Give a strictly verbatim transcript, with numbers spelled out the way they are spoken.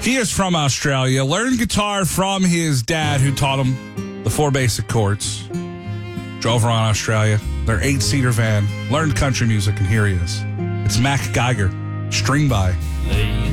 He is from Australia, learned guitar from his dad who taught him the four basic chords. Drove around Australia, their eight-seater van, learned country music, and here he is. It's Mac Geiger, String By. Laying